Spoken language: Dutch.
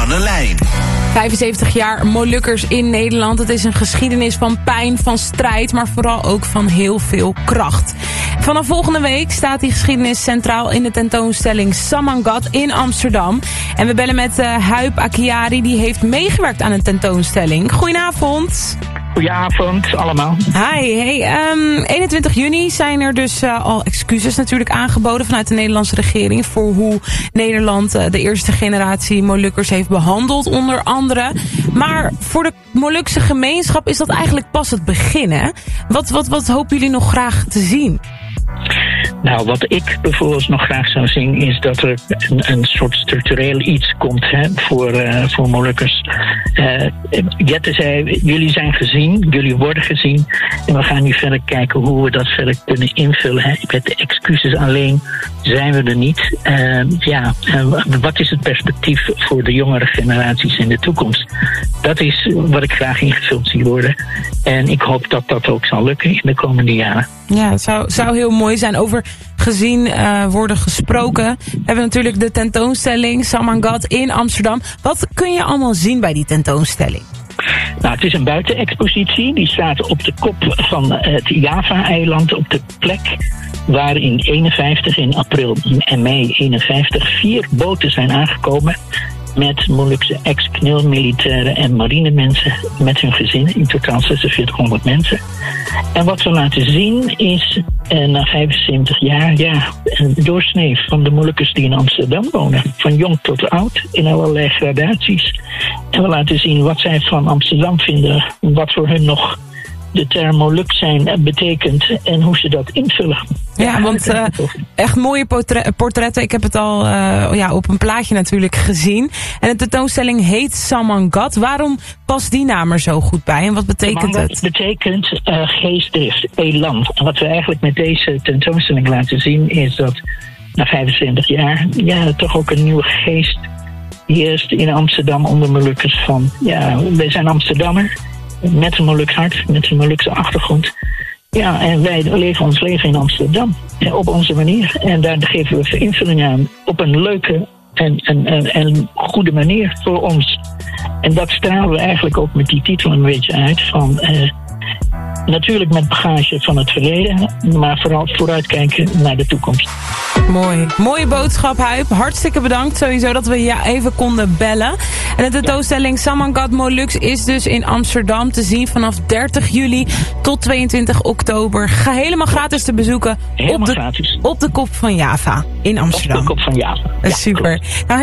Lange Lijn. 75 jaar Molukkers in Nederland. Het is een geschiedenis van pijn, van strijd, maar vooral ook van heel veel kracht. Vanaf volgende week staat die geschiedenis centraal in de tentoonstelling Samangat in Amsterdam. En we bellen met Huip Akiari, die heeft meegewerkt aan een tentoonstelling. Goedenavond. Goedenavond allemaal. Hi, 21 juni zijn er dus al excuses natuurlijk aangeboden vanuit de Nederlandse regering voor hoe Nederland de eerste generatie Molukkers heeft behandeld onder andere. Maar voor de Molukse gemeenschap is dat eigenlijk pas het begin, hè? Wat hopen jullie nog graag te zien? Nou, wat ik bijvoorbeeld nog graag zou zien is dat er een soort structureel iets komt voor Molukkers. Jette zei, jullie zijn gezien, jullie worden gezien. En we gaan nu verder kijken hoe we dat verder kunnen invullen. Hè. Met de excuses alleen zijn we er niet. Wat is het perspectief voor de jongere generaties in de toekomst? Dat is wat ik graag ingevuld zie worden. En ik hoop dat dat ook zal lukken in de komende jaren. Ja, het zou heel mooi zijn. Over gezien worden gesproken. We hebben natuurlijk de tentoonstelling Samangat in Amsterdam. Wat kun je allemaal zien bij die tentoonstelling? Nou, het is een buitenexpositie. Die staat op de kop van het Java-eiland, op de plek waar in april en mei 51 4 boten zijn aangekomen met Molukse ex-KNIL-militairen en marinemensen met hun gezinnen, in totaal 4600 mensen. En wat we laten zien is, na 75 jaar, een doorsnee van de Molukkers die in Amsterdam wonen. Van jong tot oud, in allerlei gradaties. En we laten zien wat zij van Amsterdam vinden, wat voor hun nog de term Moluk zijn betekent en hoe ze dat invullen. Ja, want echt mooie portretten. Ik heb het al op een plaatje natuurlijk gezien. En de tentoonstelling heet Samangat. Waarom past die naam er zo goed bij en wat betekent het? Het betekent geestdrift, elan. En wat we eigenlijk met deze tentoonstelling laten zien is dat na 75 jaar toch ook een nieuwe geest heerst in Amsterdam onder Molukkers van wij zijn Amsterdammer met een Moluks hart, met een Molukse achtergrond. Ja, en wij leven ons leven in Amsterdam op onze manier. En daar geven we invulling aan op een leuke en goede manier voor ons. En dat stralen we eigenlijk ook met die titel een beetje uit van natuurlijk met bagage van het verleden, maar vooral vooruitkijken naar de toekomst. Mooi. Mooie boodschap, Huip. Hartstikke bedankt sowieso dat we je even konden bellen. En de tentoonstelling Samangat Moluks is dus in Amsterdam te zien vanaf 30 juli tot 22 oktober. Ga helemaal gratis te bezoeken op de kop van Java in Amsterdam. Op de kop van Java. Super. Nou,